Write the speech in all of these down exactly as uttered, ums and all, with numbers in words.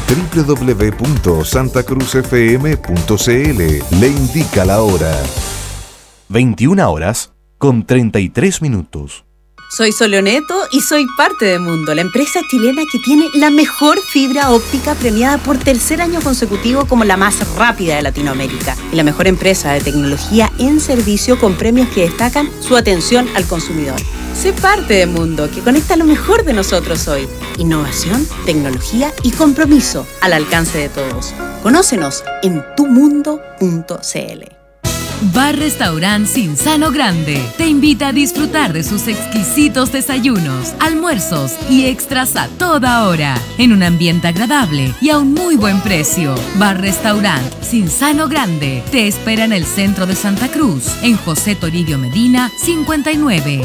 doble u doble u doble u punto santa cruz f m punto c l. Le indica la hora. veintiuna horas con treinta y tres minutos. Soy Soleoneto y soy parte de Mundo, la empresa chilena que tiene la mejor fibra óptica premiada por tercer año consecutivo como la más rápida de Latinoamérica y la mejor empresa de tecnología en servicio con premios que destacan su atención al consumidor. Sé parte de Mundo, que conecta lo mejor de nosotros hoy. Innovación, tecnología y compromiso al alcance de todos. Conócenos en tu mundo punto c l. Bar Restaurant Cinzano Grande te invita a disfrutar de sus exquisitos desayunos, almuerzos y extras a toda hora, en un ambiente agradable y a un muy buen precio. Bar Restaurant Cinzano Grande te espera en el centro de Santa Cruz, en José Toribio Medina cincuenta y nueve.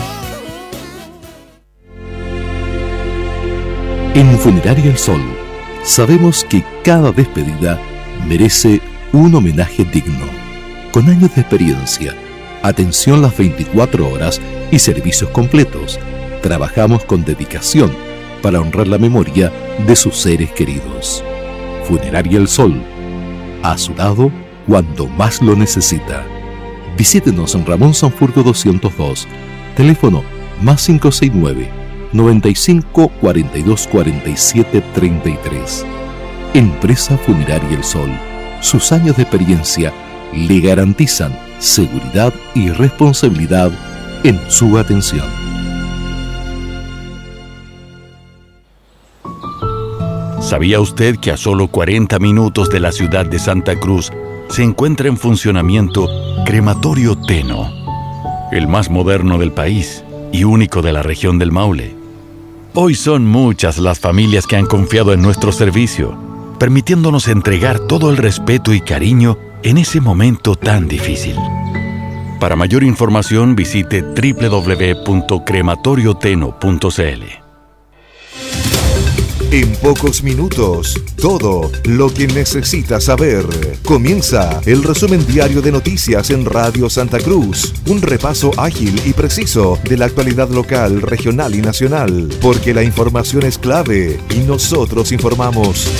En Funeraria El Sol sabemos que cada despedida merece un homenaje digno. Con años de experiencia, atención las veinticuatro horas y servicios completos, trabajamos con dedicación para honrar la memoria de sus seres queridos. Funeraria El Sol, a su lado cuando más lo necesita. Visítenos en Ramón Sanfurgo doscientos dos, teléfono más cinco seis nueve, noventa y cinco, cuarenta y dos, cuarenta y siete, treinta y tres. Empresa Funeraria El Sol, sus años de experiencia le garantizan seguridad y responsabilidad en su atención. ¿Sabía usted que a solo cuarenta minutos de la ciudad de Santa Cruz se encuentra en funcionamiento Crematorio Teno, el más moderno del país y único de la región del Maule? Hoy son muchas las familias que han confiado en nuestro servicio, permitiéndonos entregar todo el respeto y cariño en ese momento tan difícil. Para mayor información visite doble u doble u doble u punto crematorio teno punto c l. En pocos minutos, todo lo que necesitas saber. Comienza el resumen diario de noticias en Radio Santa Cruz. Un repaso ágil y preciso de la actualidad local, regional y nacional. Porque la información es clave y nosotros informamos.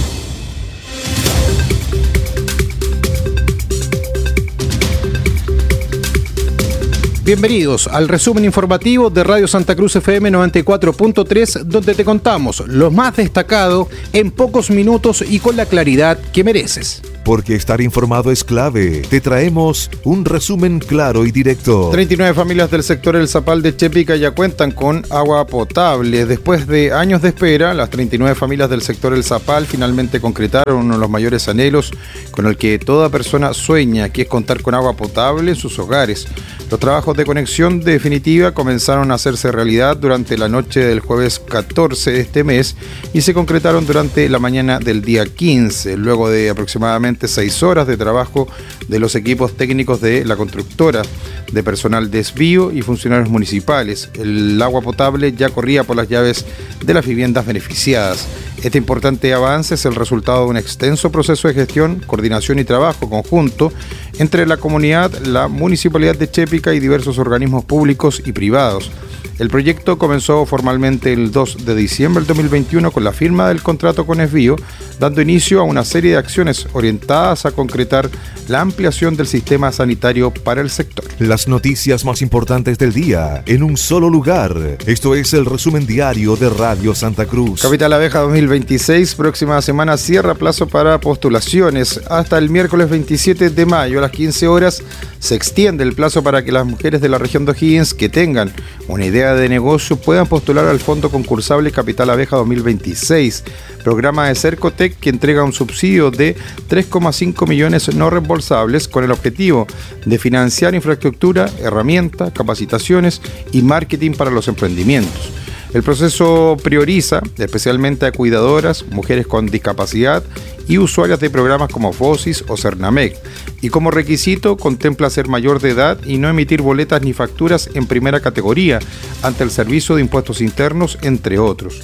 Bienvenidos al resumen informativo de Radio Santa Cruz F M noventa y cuatro punto tres, donde te contamos lo más destacado en pocos minutos y con la claridad que mereces. Porque estar informado es clave. Te traemos un resumen claro y directo. treinta y nueve familias del sector El Zapal de Chepica ya cuentan con agua potable. Después de años de espera, las treinta y nueve familias del sector El Zapal finalmente concretaron uno de los mayores anhelos con el que toda persona sueña, que es contar con agua potable en sus hogares. Los trabajos de conexión definitiva comenzaron a hacerse realidad durante la noche del jueves catorce de este mes y se concretaron durante la mañana del día quince, luego de aproximadamente seis horas de trabajo de los equipos técnicos de la constructora, de personal desvío y funcionarios municipales. El agua potable ya corría por las llaves de las viviendas beneficiadas. Este importante avance es el resultado de un extenso proceso de gestión, coordinación y trabajo conjunto entre la comunidad, la Municipalidad de Chepica y diversos organismos públicos y privados. El proyecto comenzó formalmente el dos de diciembre del dos mil veintiuno con la firma del contrato con Esvío, dando inicio a una serie de acciones orientadas a concretar la ampliación del sistema sanitario para el sector. Las noticias más importantes del día en un solo lugar. Esto es el resumen diario de Radio Santa Cruz. Capital Abeja dos mil veintiséis, próxima semana cierra plazo para postulaciones. Hasta el miércoles veintisiete de mayo a las quince horas se extiende el plazo para que las mujeres de la región de O'Higgins que tengan una idea de negocio puedan postular al Fondo Concursable Capital Abeja dos mil veintiséis, programa de Cercotec que entrega un subsidio de tres coma cinco millones no reembolsables con el objetivo de financiar infraestructura, herramientas, capacitaciones y marketing para los emprendimientos. El proceso prioriza especialmente a cuidadoras, mujeres con discapacidad y usuarias de programas como FOSIS o Cernamec, y como requisito contempla ser mayor de edad y no emitir boletas ni facturas en primera categoría ante el Servicio de Impuestos Internos, entre otros.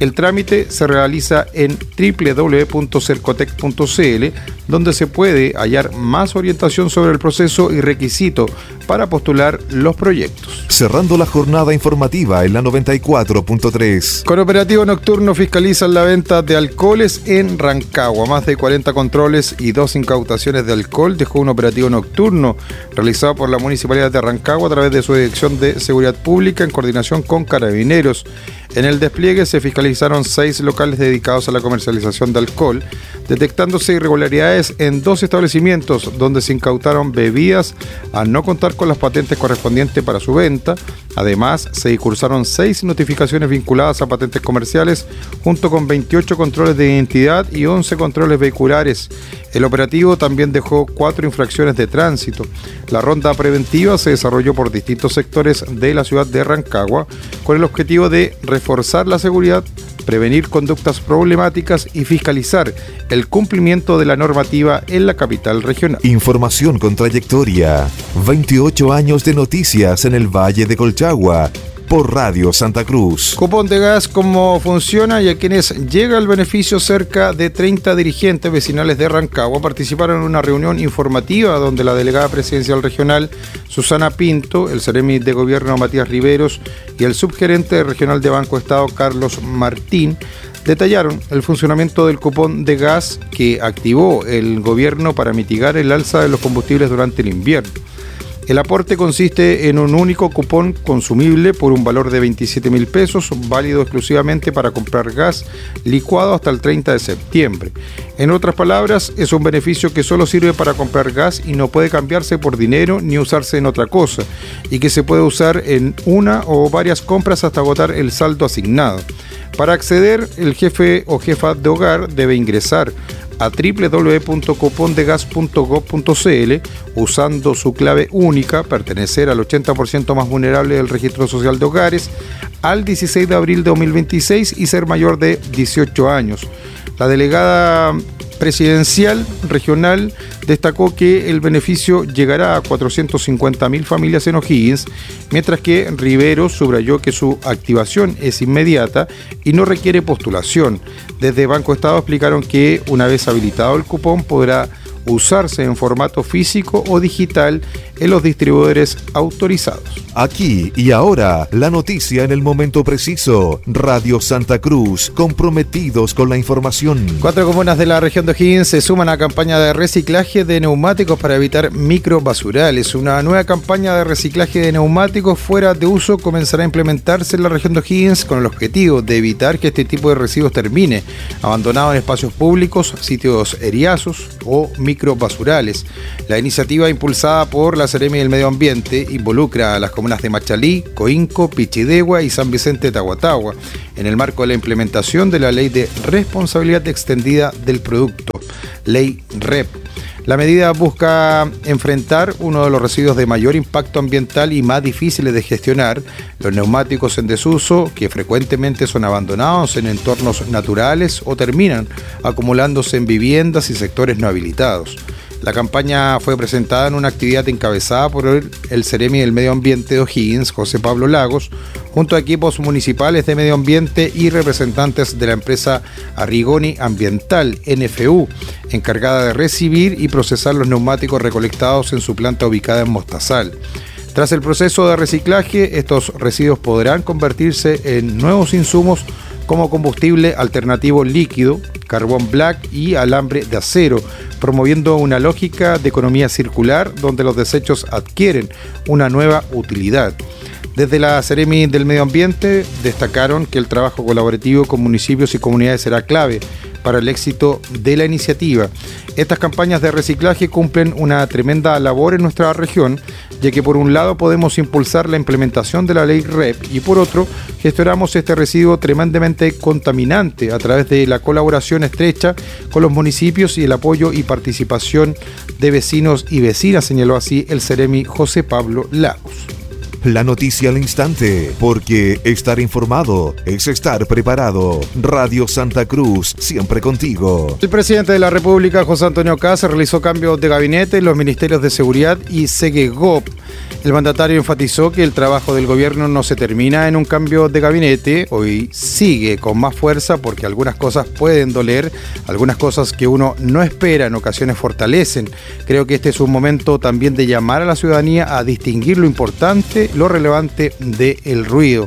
El trámite se realiza en doble u doble u doble u punto cercotec punto c l, donde se puede hallar más orientación sobre el proceso y requisito para postular los proyectos. Cerrando la jornada informativa en la noventa y cuatro punto tres. Con operativo nocturno fiscalizan la venta de alcoholes en Rancagua. Más de cuarenta controles y dos incautaciones de alcohol dejó un operativo nocturno realizado por la Municipalidad de Rancagua a través de su Dirección de Seguridad Pública en coordinación con Carabineros. En el despliegue se fiscalizaron seis locales dedicados a la comercialización de alcohol, detectándose irregularidades en dos establecimientos donde se incautaron bebidas al no contar con las patentes correspondientes para su venta. Además, se discursaron seis notificaciones vinculadas a patentes comerciales, junto con veintiocho controles de identidad y once controles vehiculares. El operativo también dejó cuatro infracciones de tránsito. La ronda preventiva se desarrolló por distintos sectores de la ciudad de Rancagua, con el objetivo de reforzar la seguridad, prevenir conductas problemáticas y fiscalizar el cumplimiento de la normativa en la capital regional. Información con trayectoria. veintiocho años de noticias en el Valle de Colchagua. Por Radio Santa Cruz. Cupón de gas, ¿cómo funciona? Y a quienes llega el beneficio, cerca de treinta dirigentes vecinales de Rancagua participaron en una reunión informativa donde la delegada presidencial regional Susana Pinto, el seremi de gobierno Matías Riveros y el subgerente regional de Banco Estado Carlos Martín detallaron el funcionamiento del cupón de gas que activó el gobierno para mitigar el alza de los combustibles durante el invierno. El aporte consiste en un único cupón consumible por un valor de veintisiete mil pesos, válido exclusivamente para comprar gas licuado hasta el treinta de septiembre. En otras palabras, es un beneficio que solo sirve para comprar gas y no puede cambiarse por dinero ni usarse en otra cosa, y que se puede usar en una o varias compras hasta agotar el saldo asignado. Para acceder, el jefe o jefa de hogar debe ingresar a doble u doble u doble u punto cupón de gas punto gob punto c l usando su clave única, pertenecer al ochenta por ciento más vulnerable del registro social de hogares, al dieciséis de abril de dos mil veintiséis y ser mayor de dieciocho años. La delegada presidencial regional destacó que el beneficio llegará a cuatrocientas cincuenta mil familias en O'Higgins, mientras que Riveros subrayó que su activación es inmediata y no requiere postulación. Desde Banco Estado explicaron que una vez habilitado el cupón podrá usarse en formato físico o digital en los distribuidores autorizados. Aquí y ahora, la noticia en el momento preciso. Radio Santa Cruz, comprometidos con la información. Cuatro comunas de la región de O'Higgins se suman a campaña de reciclaje de neumáticos para evitar microbasurales. Una nueva campaña de reciclaje de neumáticos fuera de uso comenzará a implementarse en la región de O'Higgins con el objetivo de evitar que este tipo de residuos termine abandonado en espacios públicos, sitios eriazos o microbasurales. La iniciativa, impulsada por la Seremi del Medio Ambiente, involucra a las comunas de Machalí, Coinco, Pichidegua y San Vicente de Tahuatahua, en el marco de la implementación de la Ley de Responsabilidad Extendida del Producto, Ley R E P. La medida busca enfrentar uno de los residuos de mayor impacto ambiental y más difíciles de gestionar, los neumáticos en desuso, que frecuentemente son abandonados en entornos naturales o terminan acumulándose en viviendas y sectores no habilitados. La campaña fue presentada en una actividad encabezada por el, el Seremi del Medio Ambiente de O'Higgins, José Pablo Lagos, junto a equipos municipales de medio ambiente y representantes de la empresa Arrigoni Ambiental, N F U, encargada de recibir y procesar los neumáticos recolectados en su planta ubicada en Mostazal. Tras el proceso de reciclaje, estos residuos podrán convertirse en nuevos insumos como combustible alternativo líquido, carbón black y alambre de acero, promoviendo una lógica de economía circular donde los desechos adquieren una nueva utilidad. Desde la Seremi del Medio Ambiente destacaron que el trabajo colaborativo con municipios y comunidades será clave para el éxito de la iniciativa. Estas campañas de reciclaje cumplen una tremenda labor en nuestra región, ya que por un lado podemos impulsar la implementación de la ley R E P y por otro gestionamos este residuo tremendamente contaminante a través de la colaboración estrecha con los municipios y el apoyo y participación de vecinos y vecinas, señaló así el Seremi José Pablo Lagos. La noticia al instante, porque estar informado es estar preparado. Radio Santa Cruz, siempre contigo. El presidente de la República, José Antonio Kast, realizó cambios de gabinete en los ministerios de Seguridad y Segegop. El mandatario enfatizó que el trabajo del gobierno no se termina en un cambio de gabinete, hoy sigue con más fuerza porque algunas cosas pueden doler, algunas cosas que uno no espera en ocasiones fortalecen. Creo que este es un momento también de llamar a la ciudadanía a distinguir lo importante, lo relevante del ruido.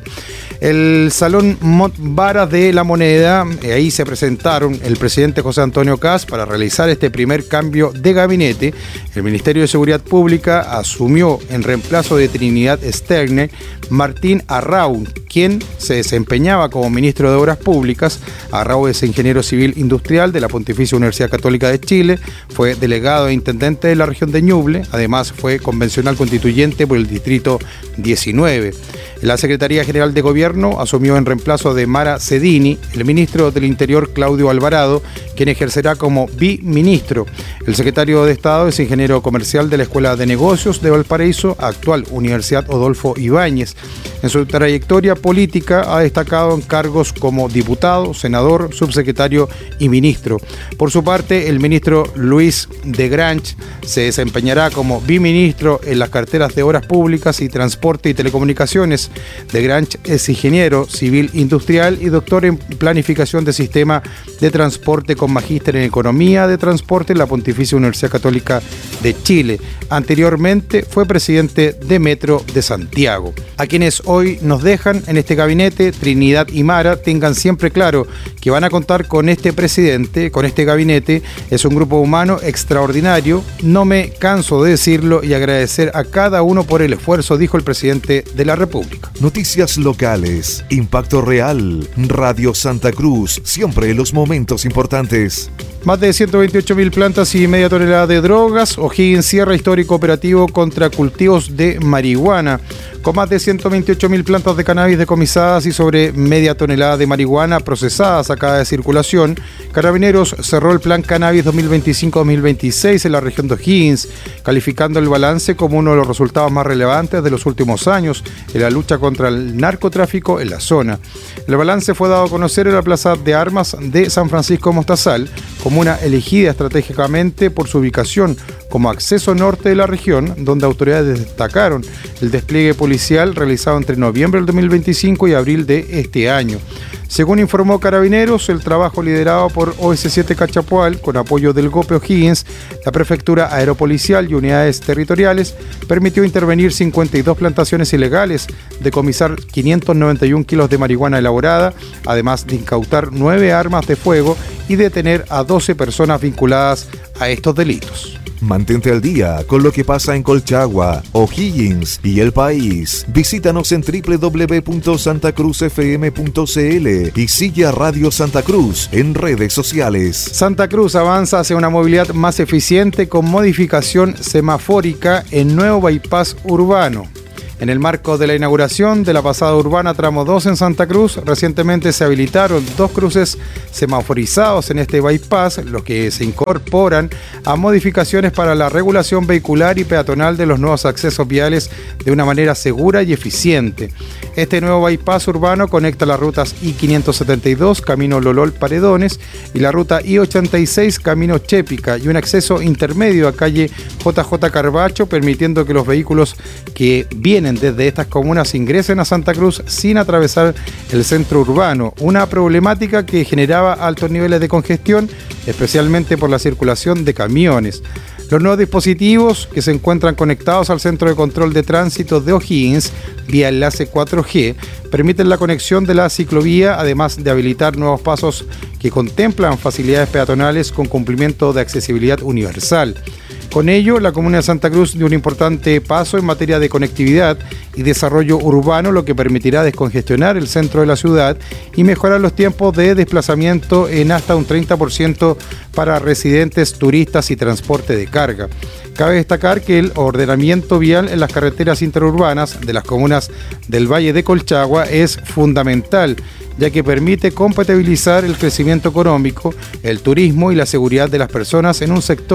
El Salón Varas de la Moneda, ahí se presentaron el presidente José Antonio Kast para realizar este primer cambio de gabinete. El Ministerio de Seguridad Pública asumió en reemplazo de Trinidad Sterne Martín Arrau, quien se desempeñaba como ministro de Obras Públicas. Arrau es ingeniero civil industrial de la Pontificia Universidad Católica de Chile, fue delegado e intendente de la región de Ñuble, además fue convencional constituyente por el distrito diecinueve. La Secretaría General de Gobierno asumió en reemplazo de Mara Cedini el ministro del Interior Claudio Alvarado, quien ejercerá como biministro. El secretario de Estado es ingeniero comercial de la Escuela de Negocios de Valparaíso, actual Universidad Adolfo Ibáñez. En su trayectoria política ha destacado en cargos como diputado, senador, subsecretario y ministro. Por su parte, el ministro Luis de Grange se desempeñará como biministro en las carteras de Obras Públicas y Transporte y Telecomunicaciones. De Grange es ingeniero civil industrial y doctor en planificación de sistema de transporte con magíster en economía de transporte en la Pontificia Universidad Católica de Chile. Anteriormente fue presidente de Metro de Santiago. A quienes hoy nos dejan en este gabinete, Trinidad y Mara, tengan siempre claro que van a contar con este presidente, con este gabinete. Es un grupo humano extraordinario. No me canso de decirlo y agradecer a cada uno por el esfuerzo, dijo el presidente de la República. Noticias locales, impacto real, Radio Santa Cruz, siempre en los momentos importantes. Más de ciento veintiocho mil plantas y media tonelada de drogas. O'Higgins cierra histórico operativo contra cultivos de marihuana. Con más de ciento veintiocho mil plantas de cannabis decomisadas y sobre media tonelada de marihuana procesada sacada de circulación, Carabineros cerró el Plan Cannabis dos mil veinticinco dos mil veintiséis en la región de O'Higgins, calificando el balance como uno de los resultados más relevantes de los últimos años en la lucha contra el narcotráfico en la zona. El balance fue dado a conocer en la Plaza de Armas de San Francisco Mostazal, comuna elegida estratégicamente por su ubicación como acceso norte de la región, donde autoridades destacaron el despliegue policial realizado entre noviembre del dos mil veinticinco y abril de este año. Según informó Carabineros, el trabajo liderado por O S siete Cachapoal, con apoyo del GOPE O'Higgins, la Prefectura Aeropolicial y unidades territoriales, permitió intervenir cincuenta y dos plantaciones ilegales, decomisar quinientos noventa y un kilos de marihuana elaborada, además de incautar nueve armas de fuego y detener a doce personas vinculadas a estos delitos. Mantente al día con lo que pasa en Colchagua, O'Higgins y el país. Visítanos en doble u doble u doble u punto santa cruz f m punto c l y sigue a Radio Santa Cruz en redes sociales. Santa Cruz avanza hacia una movilidad más eficiente con modificación semafórica en nuevo bypass urbano. En el marco de la inauguración de la pasada urbana tramo dos en Santa Cruz, recientemente se habilitaron dos cruces semaforizados en este bypass, los que se incorporan a modificaciones para la regulación vehicular y peatonal de los nuevos accesos viales de una manera segura y eficiente. Este nuevo bypass urbano conecta las rutas I quinientos setenta y dos, camino Lolol Paredones, y la ruta I ochenta y seis, camino Chépica, y un acceso intermedio a calle J J Carbacho, permitiendo que los vehículos que vienen desde estas comunas ingresen a Santa Cruz sin atravesar el centro urbano, una problemática que generaba altos niveles de congestión, especialmente por la circulación de camiones. Los nuevos dispositivos que se encuentran conectados al Centro de Control de Tránsito de O'Higgins, vía enlace cuatro G, permiten la conexión de la ciclovía, además de habilitar nuevos pasos que contemplan facilidades peatonales con cumplimiento de accesibilidad universal. Con ello, la comuna de Santa Cruz dio un importante paso en materia de conectividad y desarrollo urbano, lo que permitirá descongestionar el centro de la ciudad y mejorar los tiempos de desplazamiento en hasta un treinta por ciento para residentes, turistas y transporte de carga. Cabe destacar que el ordenamiento vial en las carreteras interurbanas de las comunas del Valle de Colchagua es fundamental, ya que permite compatibilizar el crecimiento económico, el turismo y la seguridad de las personas en un sector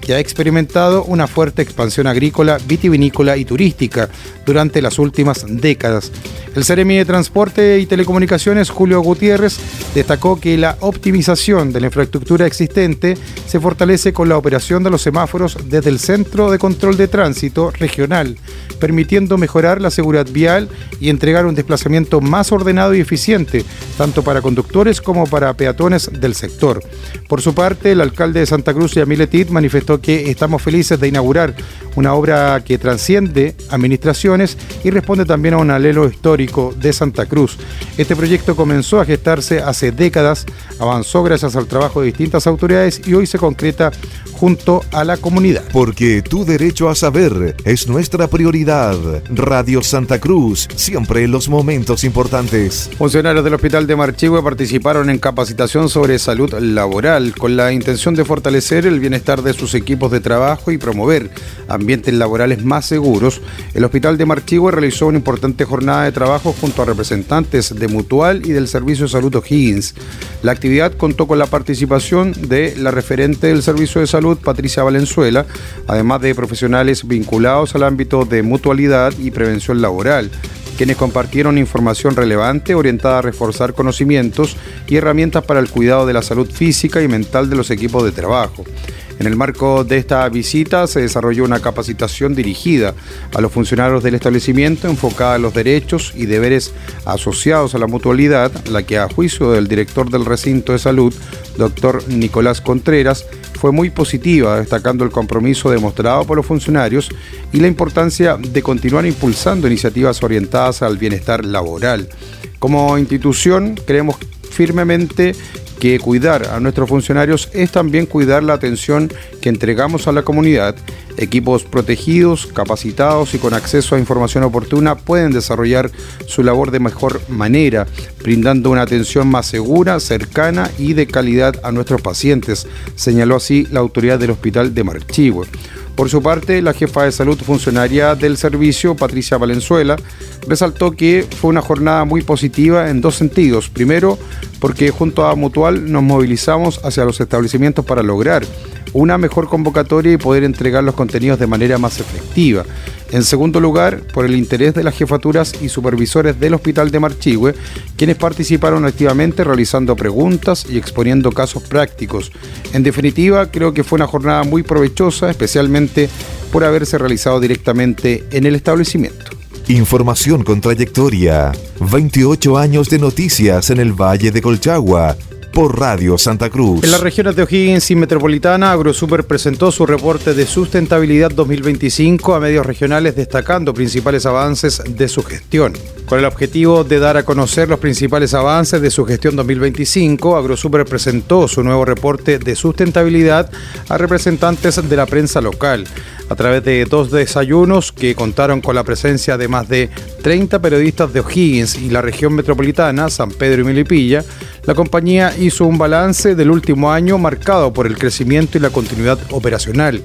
que ha experimentado una fuerte expansión agrícola, vitivinícola y turística durante las últimas décadas. El Seremi de Transporte y Telecomunicaciones, Julio Gutiérrez, destacó que la optimización de la infraestructura existente se fortalece con la operación de los semáforos desde el Centro de Control de Tránsito Regional, permitiendo mejorar la seguridad vial y entregar un desplazamiento más ordenado y eficiente, tanto para conductores como para peatones del sector. Por su parte, el alcalde de Santa Cruz, Yamil Petit, manifestó que estamos felices de inaugurar una obra que transciende administraciones y responde también a un anhelo histórico de Santa Cruz. Este proyecto comenzó a gestarse hace décadas, avanzó gracias al trabajo de distintas autoridades y hoy se concreta junto a la comunidad. Porque tu derecho a saber es nuestra prioridad. Radio Santa Cruz, siempre en los momentos importantes. Funcionarios del Hospital de Marchihue participaron en capacitación sobre salud laboral con la intención de fortalecer el bienestar de sus equipos de trabajo y promover ambientes laborales más seguros. El Hospital de Marchihue realizó una importante jornada de trabajo junto a representantes de Mutual y del Servicio de Salud O'Higgins. La actividad contó con la participación de la referente del Servicio de Salud, Patricia Valenzuela, además de profesionales vinculados al ámbito de mutualidad y prevención laboral, quienes compartieron información relevante orientada a reforzar conocimientos y herramientas para el cuidado de la salud física y mental de los equipos de trabajo. En el marco de esta visita se desarrolló una capacitación dirigida a los funcionarios del establecimiento enfocada a los derechos y deberes asociados a la mutualidad, la que a juicio del director del recinto de salud, doctor Nicolás Contreras, fue muy positiva, destacando el compromiso demostrado por los funcionarios y la importancia de continuar impulsando iniciativas orientadas al bienestar laboral. Como institución, creemos firmemente que cuidar a nuestros funcionarios es también cuidar la atención que entregamos a la comunidad. Equipos protegidos, capacitados y con acceso a información oportuna pueden desarrollar su labor de mejor manera, brindando una atención más segura, cercana y de calidad a nuestros pacientes, señaló así la autoridad del Hospital de Marchihue. Por su parte, la jefa de salud funcionaria del servicio, Patricia Valenzuela, resaltó que fue una jornada muy positiva en dos sentidos. Primero, porque junto a Mutual nos movilizamos hacia los establecimientos para lograr una mejor convocatoria y poder entregar los contenidos de manera más efectiva. En segundo lugar, por el interés de las jefaturas y supervisores del Hospital de Marchihue, quienes participaron activamente realizando preguntas y exponiendo casos prácticos. En definitiva, creo que fue una jornada muy provechosa, especialmente por haberse realizado directamente en el establecimiento. Información con trayectoria. veintiocho años de noticias en el Valle de Colchagua. Por Radio Santa Cruz. En las regiones de O'Higgins y Metropolitana, AgroSuper presentó su reporte de sustentabilidad dos mil veinticinco a medios regionales, destacando principales avances de su gestión. Con el objetivo de dar a conocer los principales avances de su gestión dos mil veinticinco, AgroSuper presentó su nuevo reporte de sustentabilidad a representantes de la prensa local. A través de dos desayunos que contaron con la presencia de más de treinta periodistas de O'Higgins y la región metropolitana, San Pedro y Melipilla, la compañía hizo un balance del último año marcado por el crecimiento y la continuidad operacional.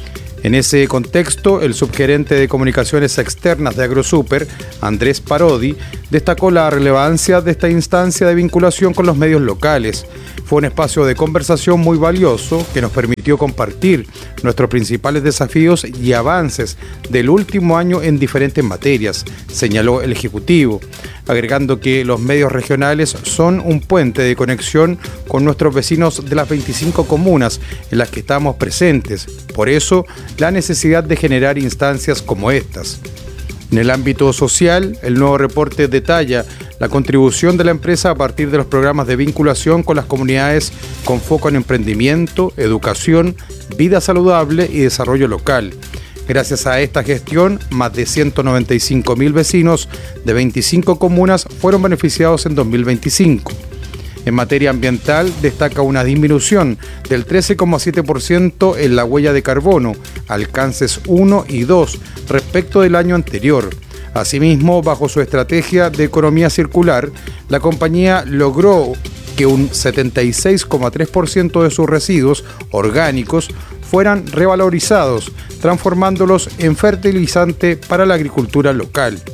En ese contexto, el subgerente de comunicaciones externas de AgroSuper, Andrés Parodi, destacó la relevancia de esta instancia de vinculación con los medios locales. Fue un espacio de conversación muy valioso que nos permitió compartir nuestros principales desafíos y avances del último año en diferentes materias, señaló el ejecutivo, agregando que los medios regionales son un puente de conexión con nuestros vecinos de las veinticinco comunas en las que estamos presentes. Por eso, la necesidad de generar instancias como estas. En el ámbito social, el nuevo reporte detalla la contribución de la empresa a partir de los programas de vinculación con las comunidades con foco en emprendimiento, educación, vida saludable y desarrollo local. Gracias a esta gestión, más de ciento noventa y cinco mil vecinos de veinticinco comunas fueron beneficiados en dos mil veinticinco. En materia ambiental, destaca una disminución del trece coma siete por ciento en la huella de carbono, alcances uno y dos, respecto del año anterior. Asimismo, bajo su estrategia de economía circular, la compañía logró que un setenta y seis coma tres por ciento de sus residuos orgánicos fueran revalorizados, transformándolos en fertilizante para la agricultura local.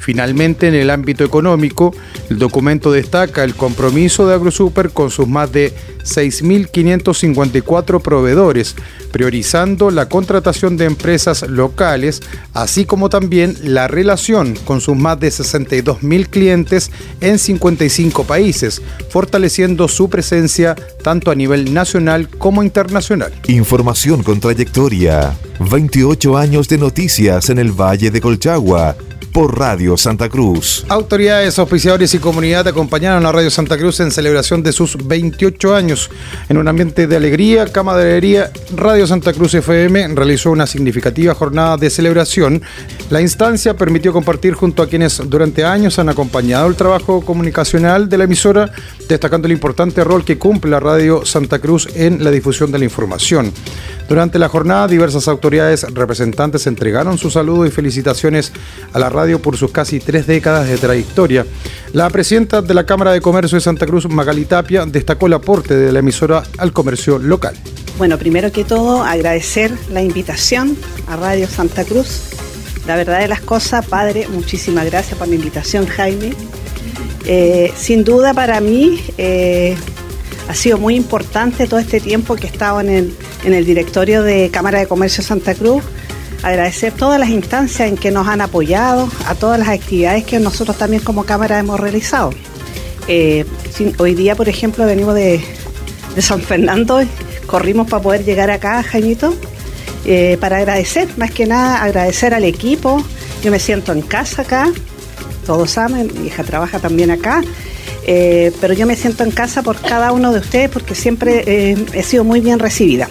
Finalmente, en el ámbito económico, el documento destaca el compromiso de AgroSuper con sus más de seis mil quinientos cincuenta y cuatro proveedores, priorizando la contratación de empresas locales, así como también la relación con sus más de sesenta y dos mil clientes en cincuenta y cinco países, fortaleciendo su presencia tanto a nivel nacional como internacional. Información con trayectoria. veintiocho años de noticias en el Valle de Colchagua. Por Radio Santa Cruz. Autoridades, auspiciadores y comunidad acompañaron a Radio Santa Cruz en celebración de sus veintiocho años. En un ambiente de alegría, camaradería, Radio Santa Cruz F M realizó una significativa jornada de celebración. La instancia permitió compartir junto a quienes durante años han acompañado el trabajo comunicacional de la emisora, destacando el importante rol que cumple la Radio Santa Cruz en la difusión de la información. Durante la jornada, diversas autoridades representantes entregaron sus saludos y felicitaciones a la radio por sus casi tres décadas de trayectoria. La presidenta de la Cámara de Comercio de Santa Cruz, Magali Tapia, destacó el aporte de la emisora al comercio local. Bueno, primero que todo, agradecer la invitación a Radio Santa Cruz. La verdad de las cosas, padre, muchísimas gracias por la invitación, Jaime. Eh, sin duda para mí eh, ha sido muy importante todo este tiempo que he estado en el, en el directorio de Cámara de Comercio de Santa Cruz. Agradecer todas las instancias en que nos han apoyado, a todas las actividades que nosotros también como Cámara hemos realizado. Eh, hoy día, por ejemplo, venimos de, de San Fernando, corrimos para poder llegar acá, Jaimito, eh, para agradecer, más que nada agradecer al equipo. Yo me siento en casa acá, todos saben, mi hija trabaja también acá, eh, pero yo me siento en casa por cada uno de ustedes porque siempre eh, he sido muy bien recibida.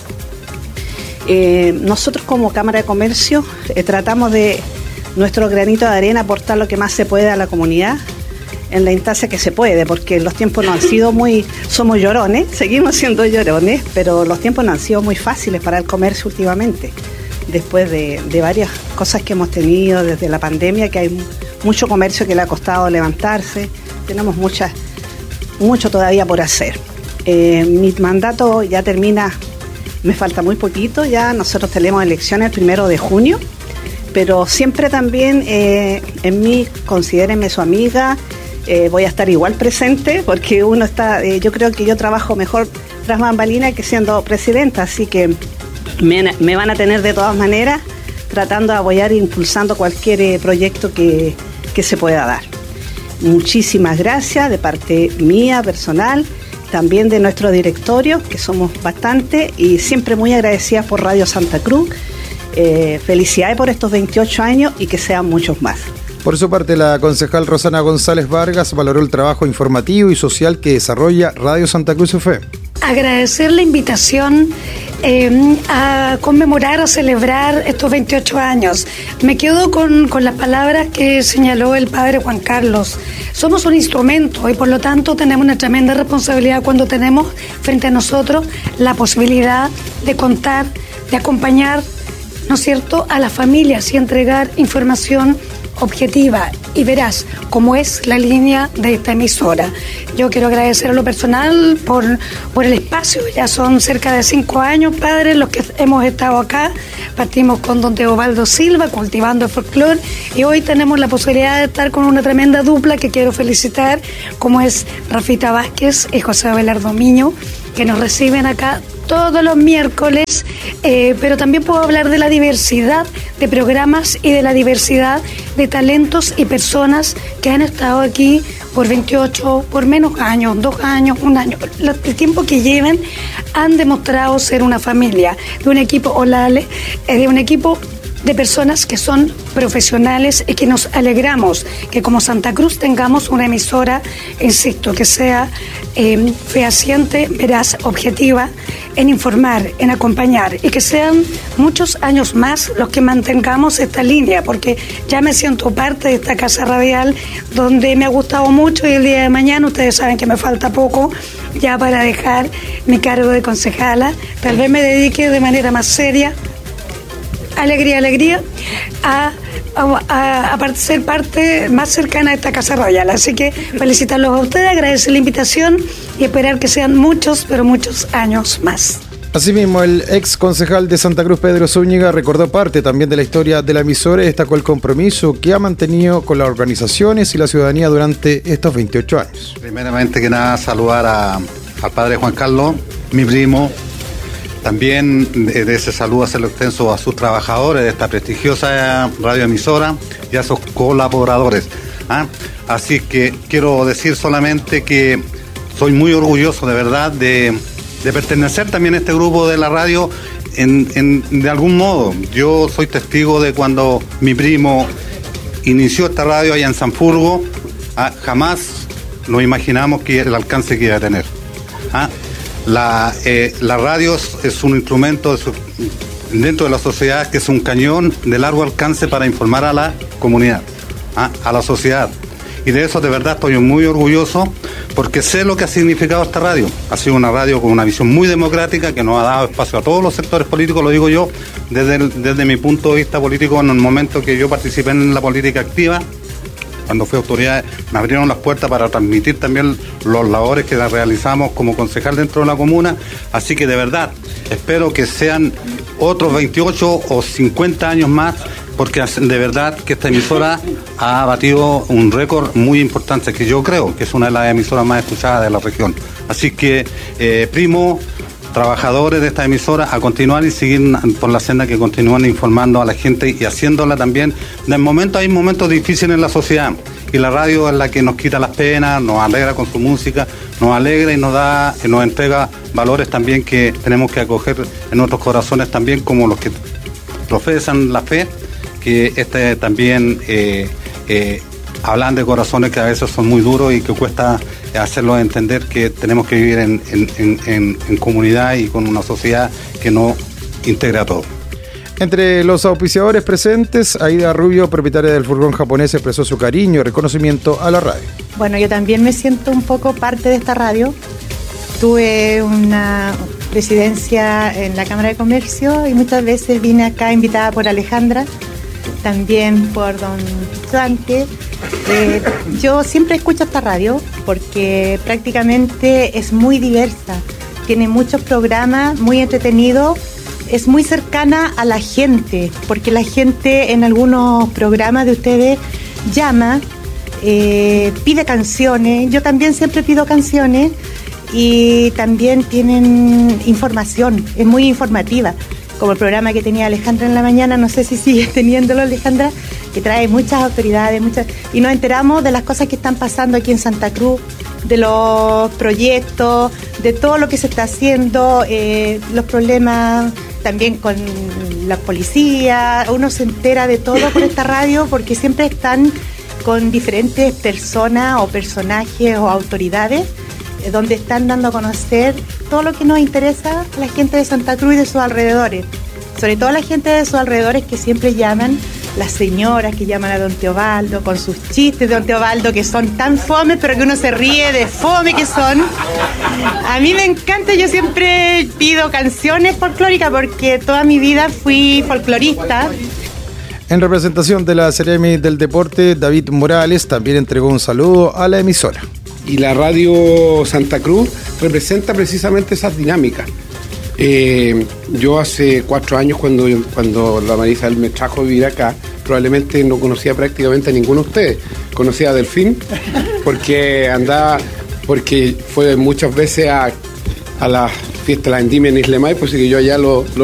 Eh, nosotros como Cámara de Comercio eh, tratamos de nuestro granito de arena aportar lo que más se puede a la comunidad en la instancia que se puede, porque los tiempos no han sido muy, somos llorones, seguimos siendo llorones, pero los tiempos no han sido muy fáciles para el comercio últimamente, después de, de varias cosas que hemos tenido desde la pandemia, que hay mucho comercio que le ha costado levantarse, tenemos muchas, mucho todavía por hacer. Eh, mi mandato ya termina. Me falta muy poquito, ya nosotros tenemos elecciones el primero de junio, pero siempre también eh, en mí, considérenme su amiga, eh, voy a estar igual presente, porque uno está, eh, yo creo que yo trabajo mejor tras bambalinas que siendo presidenta, así que me, me van a tener de todas maneras, tratando de apoyar e impulsando cualquier eh, proyecto que, que se pueda dar. Muchísimas gracias de parte mía, personal, también de nuestro directorio, que somos bastante, y siempre muy agradecidas por Radio Santa Cruz. Eh, felicidades por estos veintiocho años y que sean muchos más. Por su parte, la concejal Rosana González Vargas valoró el trabajo informativo y social que desarrolla Radio Santa Cruz F M. Agradecer la invitación eh, a conmemorar, a celebrar estos veintiocho años. Me quedo con, con las palabras que señaló el padre Juan Carlos. Somos un instrumento y por lo tanto tenemos una tremenda responsabilidad cuando tenemos frente a nosotros la posibilidad de contar, de acompañar, ¿no es cierto?, a las familias y entregar información objetiva y veraz, como es la línea de esta emisora. Yo quiero agradecer a lo personal por, por el espacio. Ya son cerca de cinco años, padres, los que hemos estado acá. Partimos con don Teobaldo Silva, cultivando el folclore, y hoy tenemos la posibilidad de estar con una tremenda dupla que quiero felicitar, como es Rafita Vázquez y José Abelardo Miño, que nos reciben acá todos los miércoles, eh, pero también puedo hablar de la diversidad de programas y de la diversidad de talentos y personas que han estado aquí por veintiocho, por menos años, dos años, un año. El tiempo que lleven han demostrado ser una familia, de un equipo Olale, de un equipo de personas que son profesionales y que nos alegramos que como Santa Cruz tengamos una emisora, insisto, que sea eh, fehaciente, veraz, objetiva, en informar, en acompañar, y que sean muchos años más los que mantengamos esta línea, porque ya me siento parte de esta casa radial donde me ha gustado mucho, y el día de mañana ustedes saben que me falta poco ya para dejar mi cargo de concejala. Tal vez me dedique de manera más seria, alegría, alegría, a, a, a ser parte más cercana a esta Casa Royal. Así que felicitarlos a ustedes, agradecer la invitación y esperar que sean muchos, pero muchos años más. Asimismo, el ex concejal de Santa Cruz, Pedro Zúñiga, recordó parte también de la historia de la emisora y destacó el compromiso que ha mantenido con las organizaciones y la ciudadanía durante estos veintiocho años. Primeramente que nada, saludar a, al padre Juan Carlos, mi primo. También de, de ese saludo hacerlo extenso a sus trabajadores de esta prestigiosa radioemisora y a sus colaboradores. ¿ah? Así que quiero decir solamente que soy muy orgulloso de verdad de... de pertenecer también a este grupo de la radio en, en, de algún modo. Yo soy testigo de cuando mi primo inició esta radio allá en Sanfurgo, ah, jamás nos imaginamos que el alcance que iba a tener. Ah, la, eh, la radio es, es un instrumento de su, dentro de la sociedad que es un cañón de largo alcance para informar a la comunidad, ah, a la sociedad. Y de eso de verdad estoy muy orgulloso porque sé lo que ha significado esta radio. Ha sido una radio con una visión muy democrática que nos ha dado espacio a todos los sectores políticos, lo digo yo, desde, el, desde mi punto de vista político en el momento que yo participé en la política activa. Cuando fui autoridad me abrieron las puertas para transmitir también los labores que realizamos como concejal dentro de la comuna. Así que de verdad espero que sean otros veintiocho o cincuenta años más, porque de verdad que esta emisora ha batido un récord muy importante, que yo creo que es una de las emisoras más escuchadas de la región. Así que, eh, primo, trabajadores de esta emisora, a continuar y seguir por la senda que continúan informando a la gente y haciéndola también. En el momento hay momentos difíciles en la sociedad y la radio es la que nos quita las penas, nos alegra con su música, nos alegra y nos da, nos entrega valores también que tenemos que acoger en nuestros corazones también, como los que profesan la fe, que este también eh, eh, hablan de corazones que a veces son muy duros y que cuesta hacerlos entender que tenemos que vivir en, en, en, en comunidad y con una sociedad que nos integra a todos. Entre los auspiciadores presentes, Aida Rubio, propietaria del furgón japonés, expresó su cariño y reconocimiento a la radio. Bueno, yo también me siento un poco parte de esta radio. Tuve una presidencia en la Cámara de Comercio y muchas veces vine acá invitada por Alejandra, también por don Dante. Eh, yo siempre escucho esta radio porque prácticamente es muy diversa, tiene muchos programas, muy entretenidos, es muy cercana a la gente, porque la gente en algunos programas de ustedes llama, eh, pide canciones, yo también siempre pido canciones y también tienen información, es muy informativa. Como el programa que tenía Alejandra en la mañana, no sé si sigue teniéndolo Alejandra, que trae muchas autoridades, muchas, y nos enteramos de las cosas que están pasando aquí en Santa Cruz, de los proyectos, de todo lo que se está haciendo, eh, los problemas también con la policía. Uno se entera de todo por esta radio porque siempre están con diferentes personas o personajes o autoridades donde están dando a conocer todo lo que nos interesa a la gente de Santa Cruz y de sus alrededores. Sobre todo la gente de sus alrededores que siempre llaman, las señoras que llaman a don Teobaldo con sus chistes de don Teobaldo que son tan fome, pero que uno se ríe de fome que son. A mí me encanta, yo siempre pido canciones folclóricas porque toda mi vida fui folclorista. En representación de la Seremi del Deporte, David Morales también entregó un saludo a la emisora. Y la radio Santa Cruz representa precisamente esas dinámicas. Eh, yo hace cuatro años, cuando, cuando la Marisa me trajo a vivir acá, probablemente no conocía prácticamente a ninguno de ustedes. Conocía a Delfín, porque andaba, porque fue muchas veces a, a la fiesta de la Endimia en Islemay, pues que yo allá lo, lo